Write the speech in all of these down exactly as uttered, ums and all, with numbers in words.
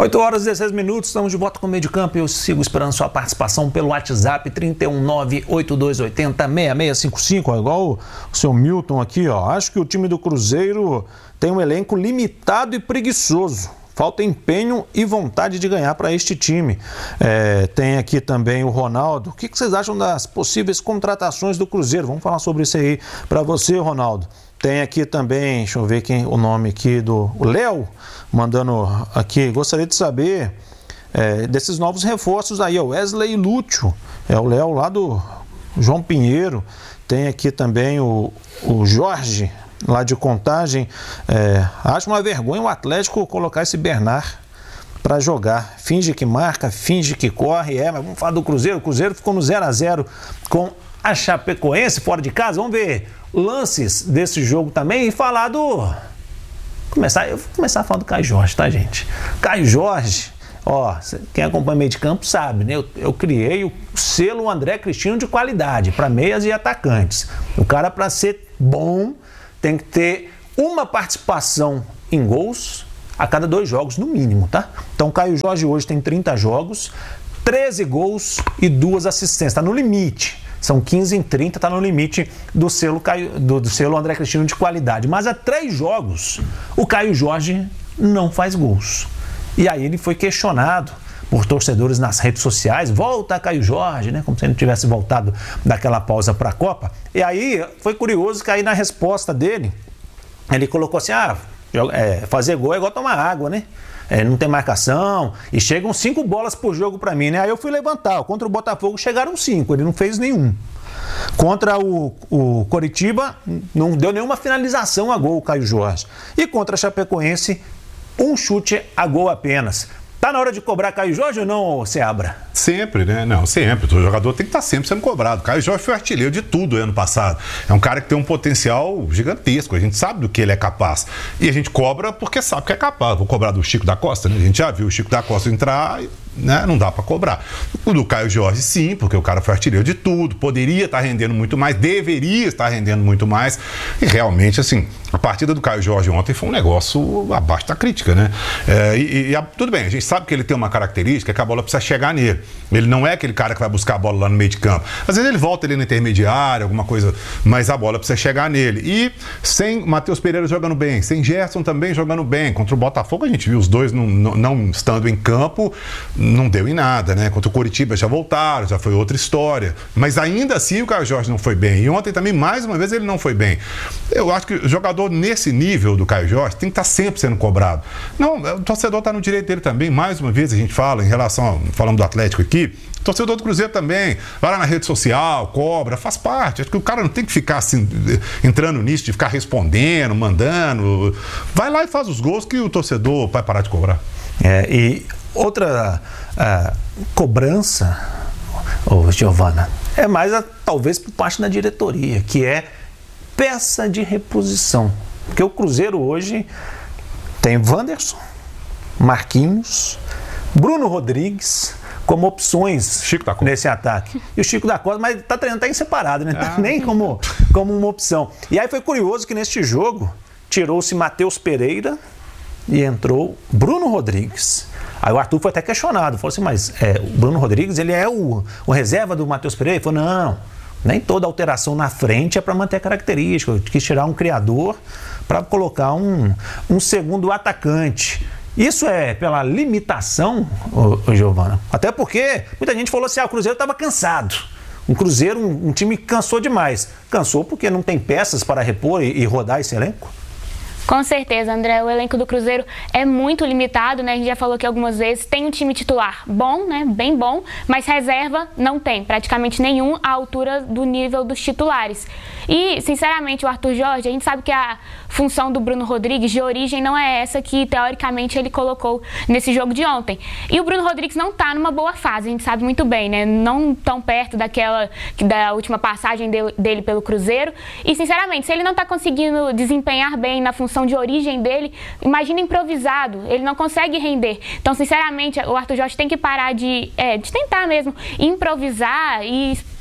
oito horas e dezesseis minutos, estamos de volta com o Meio de Campo e eu sigo esperando sua participação pelo WhatsApp trinta e um, nove oito dois oito zero, seis seis cinco cinco, igual o seu Milton aqui, ó. Acho que o time do Cruzeiro tem um elenco limitado e preguiçoso. Falta empenho e vontade de ganhar para este time. É, tem aqui também o Ronaldo. O que, que vocês acham das possíveis contratações do Cruzeiro? Vamos falar sobre isso aí para você, Ronaldo. Tem aqui também, deixa eu ver quem, o nome aqui do Léo, mandando aqui. Gostaria de saber é, desses novos reforços aí, o Wesley e Lúcio. É o Léo lá do João Pinheiro. Tem aqui também o, o Jorge, lá de Contagem. É, acho uma vergonha o Atlético colocar esse Bernard para jogar. Finge que marca, finge que corre. É, mas vamos falar do Cruzeiro. O Cruzeiro ficou no zero a zero com a Chapecoense fora de casa. Vamos ver lances desse jogo também e falar do... Começar, eu vou começar a falar do Caio Jorge, tá, gente? Caio Jorge, ó, quem acompanha meio de campo sabe, né? Eu, eu criei o selo André Cristino de qualidade para meias e atacantes. O cara, para ser bom, tem que ter uma participação em gols a cada dois jogos, no mínimo, tá? Então, o Caio Jorge hoje tem trinta jogos, treze gols e duas assistências. Tá no limite. São quinze em trinta, tá no limite do selo, Caio, do, do selo André Cristino de qualidade. Mas há três jogos, o Caio Jorge não faz gols. E aí ele foi questionado por torcedores nas redes sociais. Volta Caio Jorge, né? Como se ele não tivesse voltado daquela pausa para a Copa. E aí foi curioso que aí na resposta dele, ele colocou assim, ah, é, fazer gol é igual tomar água, né? É, não tem marcação, e chegam cinco bolas por jogo para mim, né? Aí eu fui levantar. Contra o Botafogo chegaram cinco, ele não fez nenhum. Contra o, o Coritiba, não deu nenhuma finalização a gol o Caio Jorge. E contra a Chapecoense, um chute a gol apenas. Tá na hora de cobrar Caio Jorge ou não, Seabra? Sempre, né? Não, sempre. O jogador tem que estar sempre sendo cobrado. Caio Jorge foi artilheiro de tudo ano passado. É um cara que tem um potencial gigantesco. A gente sabe do que ele é capaz. E a gente cobra porque sabe que é capaz. Vou cobrar do Chico da Costa, né? A gente já viu o Chico da Costa entrar, né? Não dá pra cobrar. O do Caio Jorge, sim, porque o cara foi artilheiro de tudo. Poderia estar rendendo muito mais, deveria estar rendendo muito mais. E realmente, assim, a partida do Caio Jorge ontem foi um negócio abaixo da crítica, né? É, e, e a, tudo bem, a gente sabe que ele tem uma característica que a bola precisa chegar nele. Ele não é aquele cara que vai buscar a bola lá no meio de campo. Às vezes ele volta ali no intermediário, alguma coisa, mas a bola precisa chegar nele. E sem Matheus Pereira jogando bem, sem Gerson também jogando bem. Contra o Botafogo a gente viu os dois não, não, não estando em campo, não deu em nada, né? Contra o Coritiba já voltaram, já foi outra história. Mas ainda assim o Caio Jorge não foi bem. E ontem também, mais uma vez, ele não foi bem. Eu acho que o jogador nesse nível do Caio Jorge tem que estar sempre sendo cobrado. Não, o torcedor está no direito dele também. Mais uma vez a gente fala em relação, falando do Atlético aqui, o torcedor do Cruzeiro também, vai lá na rede social, cobra, faz parte. Acho que o cara não tem que ficar assim, entrando nisso, de ficar respondendo, mandando. Vai lá e faz os gols que o torcedor vai parar de cobrar. É, e outra uh, cobrança, oh, Giovana, é mais a, talvez por parte da diretoria, que é peça de reposição. Porque o Cruzeiro hoje tem Wanderson, Marquinhos, Bruno Rodrigues como opções nesse ataque. E o Chico da Costa, mas está treinando até em separado, né? Ah. Nem como, como uma opção. E aí foi curioso que neste jogo tirou-se Matheus Pereira e entrou Bruno Rodrigues. Aí o Arthur foi até questionado, falou assim, mas é, o Bruno Rodrigues, ele é o, o reserva do Matheus Pereira? Ele falou, não, nem toda alteração na frente é para manter a característica. Eu quis tirar um criador para colocar um, um segundo atacante. Isso é pela limitação, ô, ô, Giovana? Até porque muita gente falou assim, ah, o Cruzeiro estava cansado. Um Cruzeiro, um, um time que cansou demais. Cansou porque não tem peças para repor e, e rodar esse elenco? Com certeza, André, o elenco do Cruzeiro é muito limitado, né? A gente já falou aqui algumas vezes, tem um time titular bom, né? Bem bom, mas reserva não tem, praticamente nenhum à altura do nível dos titulares. E, sinceramente, o Arthur Jorge, a gente sabe que a função do Bruno Rodrigues de origem não é essa que, teoricamente, ele colocou nesse jogo de ontem. E o Bruno Rodrigues não tá numa boa fase, a gente sabe muito bem, né? Não tão perto daquela, da última passagem dele, dele pelo Cruzeiro. E, sinceramente, se ele não tá conseguindo desempenhar bem na função de origem dele, imagina improvisado, ele não consegue render. Então, sinceramente, o Arthur Jorge tem que parar de, é, de tentar mesmo improvisar e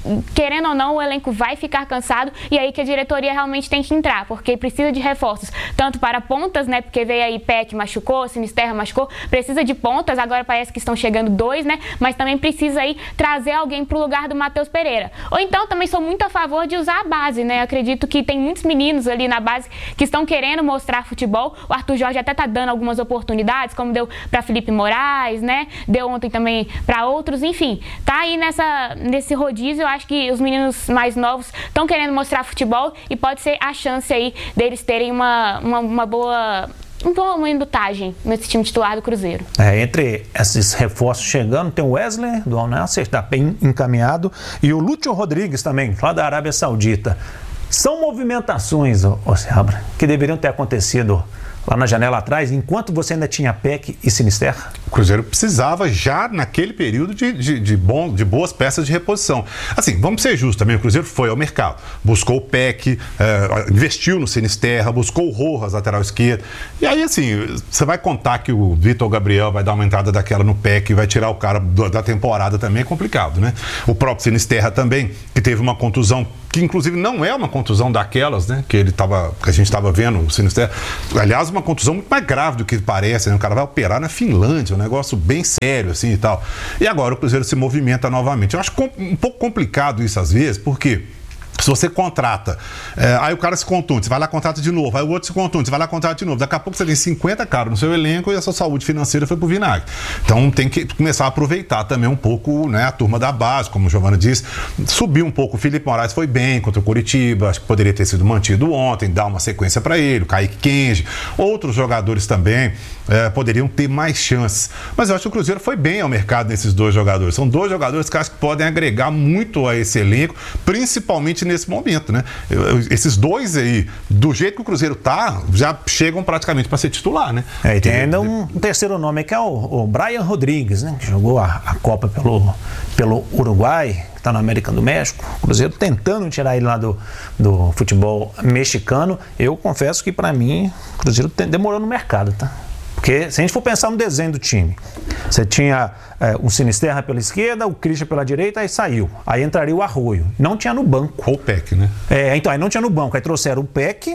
querendo ou não, o elenco vai ficar cansado e aí que a diretoria realmente tem que entrar, porque precisa de reforços, tanto para pontas, né, porque veio aí Peck machucou, Sinisterra machucou, precisa de pontas, agora parece que estão chegando dois, né, mas também precisa aí trazer alguém para o lugar do Matheus Pereira. Ou então também sou muito a favor de usar a base, né, acredito que tem muitos meninos ali na base que estão querendo mostrar futebol, o Arthur Jorge até tá dando algumas oportunidades, como deu para Felipe Moraes, né, deu ontem também para outros, enfim, tá aí nessa, nesse rodízio. Eu acho que os meninos mais novos estão querendo mostrar futebol e pode ser a chance aí deles terem uma, uma, uma boa... uma boa minutagem nesse time titular do Cruzeiro. É, entre esses reforços chegando, tem o Wesley do Al Nassr, está bem encaminhado, e o Lúcio Rodrigues também, lá da Arábia Saudita. São movimentações, ô, ô Seabra, que deveriam ter acontecido lá na janela atrás, enquanto você ainda tinha Peck e Sinisterra? O Cruzeiro precisava já naquele período de, de, de, bom, de boas peças de reposição. Assim, vamos ser justos também, o Cruzeiro foi ao mercado, buscou o Peck, eh, investiu no Sinisterra, buscou o Rojas, lateral esquerdo. E aí, assim, você vai contar que o Vitor Gabriel vai dar uma entrada daquela no Peck e vai tirar o cara do, da temporada também, é complicado, né? O próprio Sinisterra também, que teve uma contusão, que inclusive não é uma contusão daquelas, né? Que ele tava, que a gente estava vendo, o Sinisterra. Aliás, uma contusão muito mais grave do que parece, né? O cara vai operar na Finlândia, um negócio bem sério, assim, e tal. E agora o Cruzeiro se movimenta novamente. Eu acho um pouco complicado isso às vezes, porque se você contrata, é, aí o cara se contunde, você vai lá contrata de novo, aí o outro se contunde, você vai lá contrata de novo. Daqui a pouco você tem cinquenta caras no seu elenco e a sua saúde financeira foi pro vinagre. Então tem que começar a aproveitar também um pouco, né, a turma da base, como o Giovana disse. Subiu um pouco, o Felipe Moraes foi bem contra o Coritiba, acho que poderia ter sido mantido ontem, dar uma sequência para ele, o Kaique Kenji. Outros jogadores também é, poderiam ter mais chances. Mas eu acho que o Cruzeiro foi bem ao mercado nesses dois jogadores. São dois jogadores que acho que podem agregar muito a esse elenco, principalmente nesse momento, né? Esses dois aí, do jeito que o Cruzeiro tá, já chegam praticamente para ser titular, né? É, e tem ainda um, um terceiro nome que é o, o Brian Rodrigues, né? Que jogou a, a Copa pelo, pelo Uruguai, que está na América do México. O Cruzeiro tentando tirar ele lá do, do futebol mexicano. Eu confesso que para mim o Cruzeiro tem, demorou no mercado, tá? Porque se a gente for pensar no desenho do time, você tinha é, um Sinisterra pela esquerda, o Christian pela direita, aí saiu. Aí entraria o Arroio. Não tinha no banco. Ou o Peck, né? É, então, aí não tinha no banco. Aí trouxeram o Peck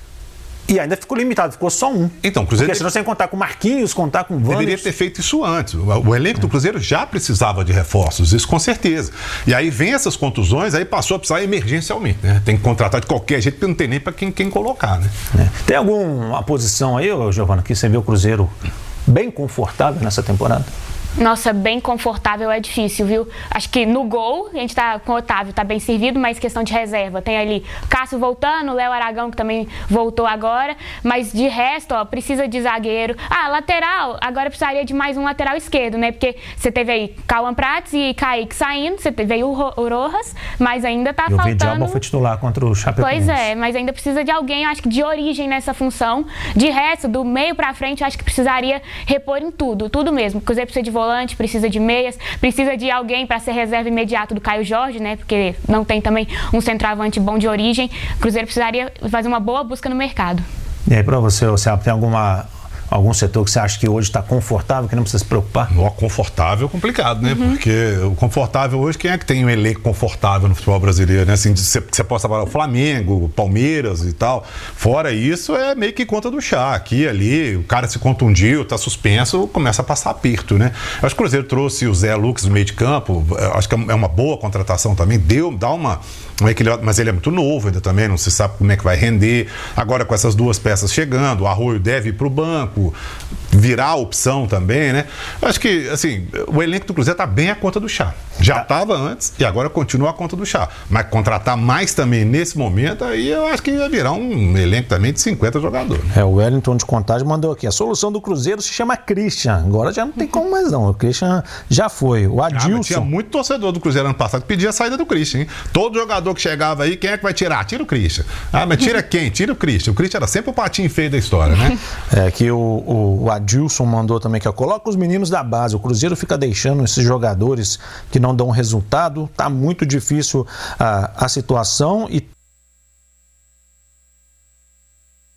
e ainda ficou limitado, ficou só um. Então, o Cruzeiro... Porque senão você ia contar com o Marquinhos, contar com o Wanderson. Deveria ter feito isso antes. O, o elenco do Cruzeiro já precisava de reforços, isso com certeza. E aí vem essas contusões, aí passou a precisar emergencialmente, né? Tem que contratar de qualquer jeito, porque não tem nem para quem, quem colocar, né? É. Tem alguma posição aí, Giovana, que você vê o Cruzeiro bem confortável nessa temporada? Nossa, bem confortável é difícil, viu? Acho que no gol, a gente tá com o Otávio, tá bem servido, mas questão de reserva. Tem ali Cássio voltando, o Léo Aragão, que também voltou agora. Mas de resto, ó, precisa de zagueiro. Ah, lateral, agora precisaria de mais um lateral esquerdo, né? Porque você teve aí Cauã Prates e Kaique saindo, você teve aí o Rojas, mas ainda tá eu faltando... Eu vi Djalma foi titular contra o Chapecoense. Pois é, mas ainda precisa de alguém, eu acho que de origem nessa função. De resto, do meio pra frente, eu acho que precisaria repor em tudo, tudo mesmo. O Cruzeiro precisa de volante, precisa de meias, precisa de alguém para ser reserva imediato do Caio Jorge, né? Porque não tem também um centroavante bom de origem. O Cruzeiro precisaria fazer uma boa busca no mercado. E aí, para você, você tem alguma... algum setor que você acha que hoje está confortável, que não precisa se preocupar? Não, confortável é complicado, né? Uhum. Porque o confortável hoje, quem é que tem um elenco confortável no futebol brasileiro, né? Assim, você, você possa falar o Flamengo, o Palmeiras e tal. Fora isso, é meio que conta do chá. Aqui, ali, o cara se contundiu, tá suspenso, começa a passar aperto, né? Eu acho que o Cruzeiro trouxe o Zé Lucas no meio de campo, acho que é uma boa contratação também, deu, dá uma... mas ele é muito novo ainda também, não se sabe como é que vai render. Agora com essas duas peças chegando, o Arroio deve ir para o banco, virar a opção também, né? Acho que, assim, o elenco do Cruzeiro está bem à conta do chá. Já estava antes e agora continua à conta do chá. Mas contratar mais também nesse momento, aí eu acho que ia virar um elenco também de cinquenta jogadores. É, o Wellington de Contagem mandou aqui. A solução do Cruzeiro se chama Christian. Agora já não tem como mais não. O Christian já foi. O Adilson... Ah, tinha muito torcedor do Cruzeiro ano passado que pedia a saída do Christian, hein? Todo jogador que chegava aí, quem é que vai tirar? Tira o Christian. Ah, mas tira quem? Tira o Christian. O Christian era sempre o patinho feio da história, né? É, que o, o, o Adilson mandou também que coloca os meninos da base. O Cruzeiro fica deixando esses jogadores que não dão resultado. Tá muito difícil a, a situação e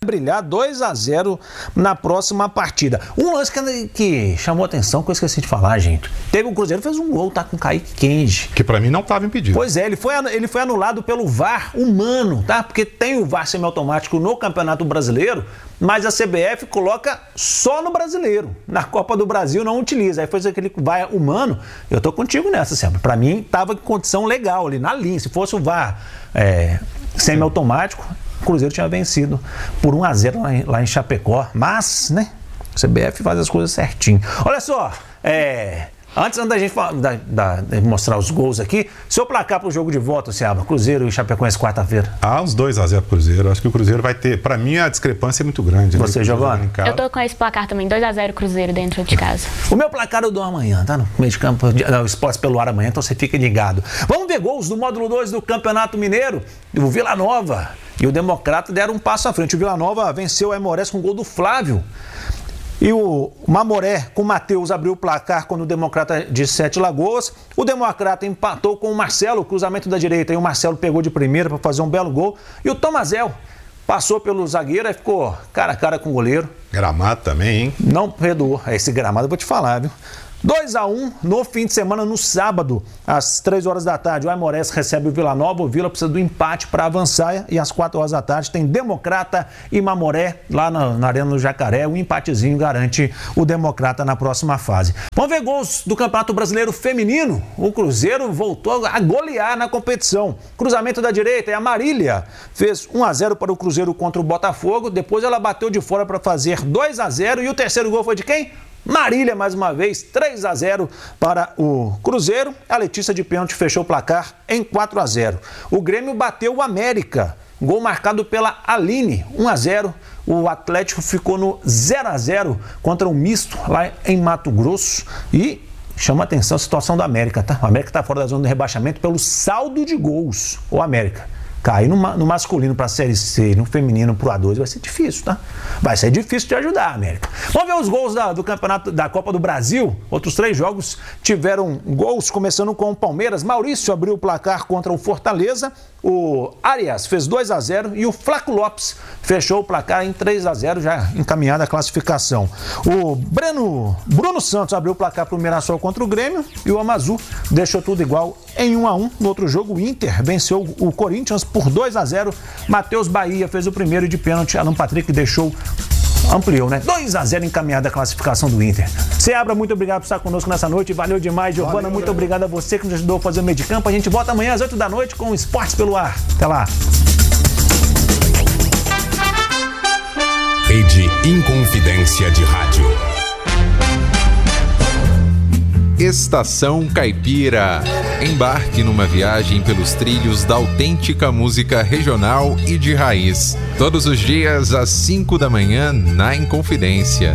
brilhar dois a zero na próxima partida. Um lance que, que chamou atenção, que eu esqueci de falar, gente. Teve o Cruzeiro, fez um gol, tá, com o Kaique Kenji. Que pra mim não estava impedido. Pois é, ele foi, ele foi anulado pelo V A R humano, tá? Porque tem o V A R semiautomático no Campeonato Brasileiro, mas a C B F coloca só no brasileiro. Na Copa do Brasil não utiliza. Aí foi aquele V A R humano. Eu tô contigo nessa, sempre. Pra mim, tava em condição legal ali, na linha. Se fosse o V A R é, semiautomático, o Cruzeiro tinha vencido por um a zero lá em, lá em Chapecó. Mas, né, a C B F faz as coisas certinho. Olha só, é... Antes da gente da, da, de mostrar os gols aqui, seu placar para o jogo de volta, Seabra, Cruzeiro e Chapecoense quarta-feira. Ah, uns dois a zero pro Cruzeiro. Acho que o Cruzeiro vai ter. Para mim, a discrepância é muito grande. Você, né? Giovanni? Eu tô com esse placar também, dois a zero Cruzeiro dentro de casa. O meu placar eu dou amanhã, tá? No meio de campo, o Esporte pelo ar amanhã, então você fica ligado. Vamos ver gols do módulo dois do Campeonato Mineiro. O Vila Nova e o Democrata deram um passo à frente. O Vila Nova venceu o Aimorés com o gol do Flávio. E o Mamoré com o Matheus abriu o placar quando o Democrata de Sete Lagoas. O Democrata empatou com o Marcelo, cruzamento da direita. E o Marcelo pegou de primeira para fazer um belo gol. E o Tomazel passou pelo zagueiro e ficou cara a cara com o goleiro. Gramado também, hein? Não perdoou. Esse gramado eu vou te falar, viu? dois a um no fim de semana, no sábado, às três horas da tarde. O Aimorés recebe o Vila Nova. O Vila precisa do empate para avançar. E às quatro horas da tarde tem Democrata e Mamoré lá na, na Arena do Jacaré. O empatezinho garante o Democrata na próxima fase. Vamos ver gols do Campeonato Brasileiro Feminino. O Cruzeiro voltou a golear na competição. Cruzamento da direita e a Marília fez um a zero para o Cruzeiro contra o Botafogo. Depois ela bateu de fora para fazer dois a zero. E o terceiro gol foi de quem? Marília, mais uma vez, três a zero para o Cruzeiro. A Letícia de pênalti fechou o placar em quatro a zero. O Grêmio bateu o América. Gol marcado pela Aline, um a zero. O Atlético ficou no zero a zero contra o Misto, lá em Mato Grosso. E chama a atenção a situação do América, tá? O América está fora da zona de rebaixamento pelo saldo de gols. O América cair no, no masculino para a Série C, no feminino para o A dois, vai ser difícil, tá? Vai ser difícil de ajudar, América. Vamos ver os gols da, do campeonato da Copa do Brasil. Outros três jogos tiveram gols, começando com o Palmeiras. Maurício abriu o placar contra o Fortaleza. O Arias fez dois a zero e o Flaco Lopes fechou o placar em três a zero, já encaminhada a classificação. O Breno, Bruno Santos abriu o placar para o Mirassol contra o Grêmio e o Amazu deixou tudo igual em um a um. No outro jogo, o Inter venceu o Corinthians por dois a zero. Matheus Bahia fez o primeiro de pênalti. Alan Patrick deixou, ampliou, né? dois a zero encaminhada a classificação do Inter. Seabra, muito obrigado por estar conosco nessa noite. Valeu demais, Giovana. Valeu, muito valeu. Obrigado a você que nos ajudou a fazer o meio de campo. A gente volta amanhã às oito da noite com Esportes pelo Ar. Até lá. Rede Inconfidência de Rádio. Estação Caipira. Embarque numa viagem pelos trilhos da autêntica música regional e de raiz. Todos os dias às cinco da manhã na Inconfidência.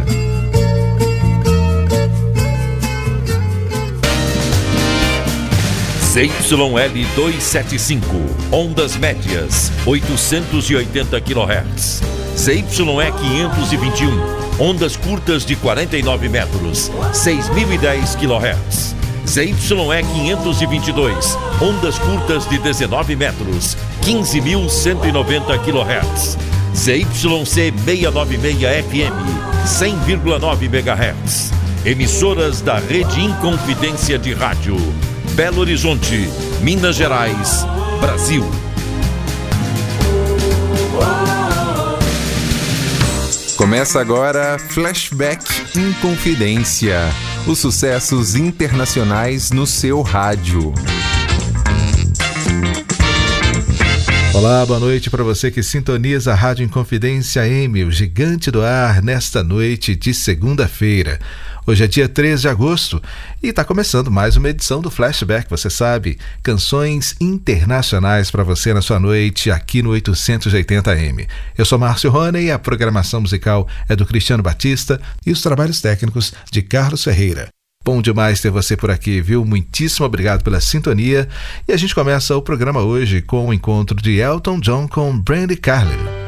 Z Y L duzentos e setenta e cinco, ondas médias, oitocentos e oitenta quilohertz. Z Y E quinhentos e vinte e um, ondas curtas de quarenta e nove metros, seis mil e dez quilohertz. Z Y E quinhentos e vinte e dois, ondas curtas de dezenove metros, quinze mil cento e noventa quilohertz. Z Y C seiscentos e noventa e seis F M, cem vírgula nove megahertz. Emissoras da Rede Inconfidência de Rádio. Belo Horizonte, Minas Gerais, Brasil. Começa agora Flashback Inconfidência. Os sucessos internacionais no seu rádio. Olá, boa noite para você que sintoniza a Rádio Inconfidência A M, o gigante do ar, nesta noite de segunda-feira. Hoje é dia três de agosto e está começando mais uma edição do Flashback, você sabe, canções internacionais para você na sua noite aqui no oitocentos e oitenta A M. Eu sou Márcio Rony e a programação musical é do Cristiano Batista e os trabalhos técnicos de Carlos Ferreira. Bom demais ter você por aqui, viu? Muitíssimo obrigado pela sintonia. E a gente começa o programa hoje com o encontro de Elton John com Brandi Carlile.